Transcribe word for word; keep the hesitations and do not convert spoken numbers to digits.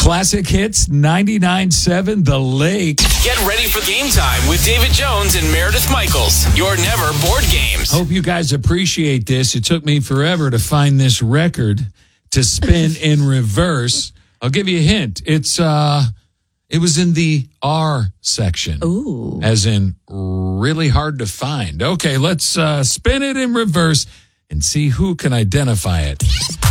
Classic Hits ninety-nine point seven The Lake. Get ready for game time with David Jones and Meredith Michaels. Your never board games. Hope you guys appreciate this. It took me forever to find this record to spin in reverse. I'll give you a hint. It's uh, it was in the R section. Ooh. As in really hard to find. Okay, let's uh, spin it in reverse and see who can identify it.